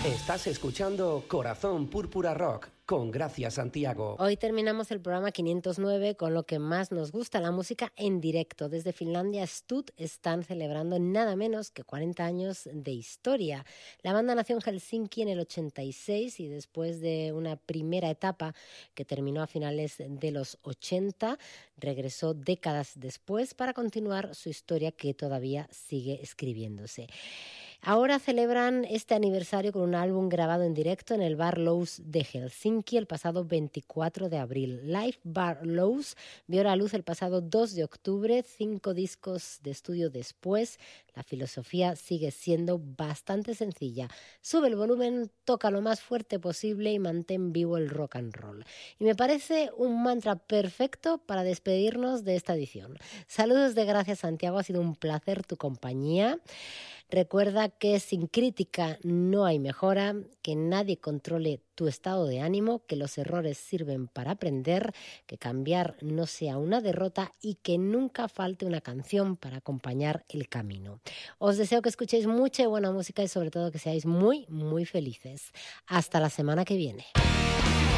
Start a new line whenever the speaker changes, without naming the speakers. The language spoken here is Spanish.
Estás escuchando Corazón Púrpura Rock con Gracia Santiago.
Hoy terminamos el programa 509 con lo que más nos gusta, la música en directo. Desde Finlandia, Stud están celebrando nada menos que 40 años de historia. La banda nació en Helsinki en el 86 y después de una primera etapa que terminó a finales de los 80, regresó décadas después para continuar su historia que todavía sigue escribiéndose. Ahora celebran este aniversario con un álbum grabado en directo en el Bar Lowe's de Helsinki el pasado 24 de abril. Live Bar Lowe's vio la luz el pasado 2 de octubre, 5 discos de estudio después. La filosofía sigue siendo bastante sencilla. Sube el volumen, toca lo más fuerte posible y mantén vivo el rock and roll. Y me parece un mantra perfecto para despedirnos de esta edición. Saludos de Gracia Santiago, ha sido un placer tu compañía. Recuerda que sin crítica no hay mejora, que nadie controle tu estado de ánimo, que los errores sirven para aprender, que cambiar no sea una derrota y que nunca falte una canción para acompañar el camino. Os deseo que escuchéis mucha y buena música y sobre todo que seáis muy, muy felices. Hasta la semana que viene.